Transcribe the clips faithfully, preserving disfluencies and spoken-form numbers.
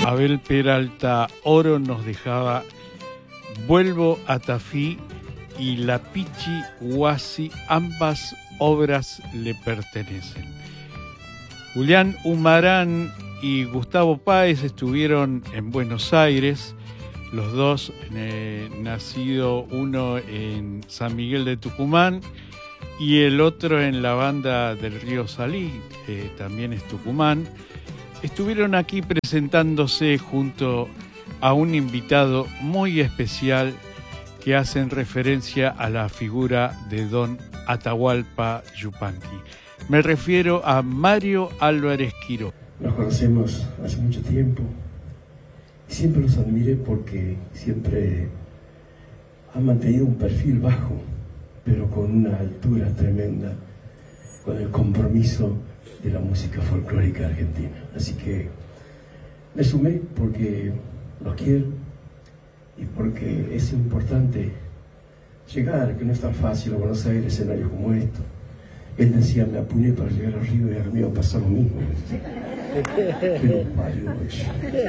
Abel Peralta Oro nos dejaba Vuelvo a Tafí y La Pichi Huasi, ambas obras le pertenecen. Julián Humarán y Gustavo Páez estuvieron en Buenos Aires, los dos eh, nacido uno en San Miguel de Tucumán y el otro en la banda del Río Salí, que también es Tucumán. Estuvieron aquí presentándose junto a un invitado muy especial que hacen referencia a la figura de don Atahualpa Yupanqui. Me refiero a Mario Álvarez Quiró. Nos conocemos hace mucho tiempo y siempre los admiré porque siempre han mantenido un perfil bajo, pero con una altura tremenda, con el compromiso de la música folclórica argentina. Así que me sumé porque los quiero y porque es importante llegar, que no es tan fácil a Buenos Aires, escenarios como esto. Él decía, me apuné para llegar arriba y a mí me pasó lo mismo. Pero parió eso.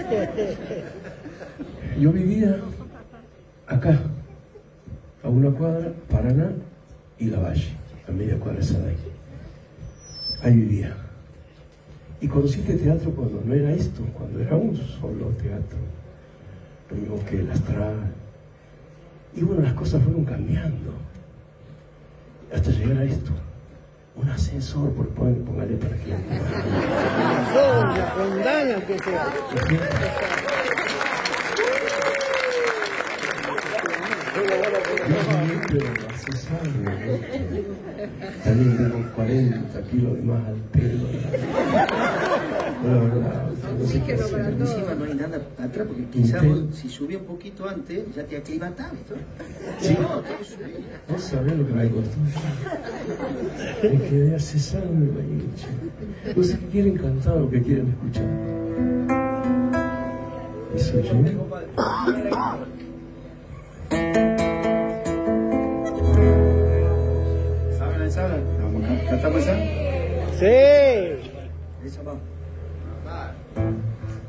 Yo vivía acá, a una cuadra, Paraná y La Valle, a media cuadra de Saday. Ahí vivía. Y conocí este teatro cuando no era esto, cuando era un solo teatro. Lo mismo que el Astral. Y bueno, las cosas fueron cambiando. Hasta llegar a esto. Un ascensor, por poner, póngale para que la ascensor, la condana que sea. Pero accesable, también tengo cuarenta kilos de más al pelo. La verdad, no sé qué hacer. Encima no hay nada atrás, porque quizás vos, si subía un poquito antes, ya te aclimatás, ¿no? Sí. No, te subir. No sabés lo que me costó. Me quedé accesado en el baño. No sé qué quieren cantar o qué quieren escuchar. Eso yo. ¿Saben esa? ¿Cantamos esa? Sí. Eso vamos.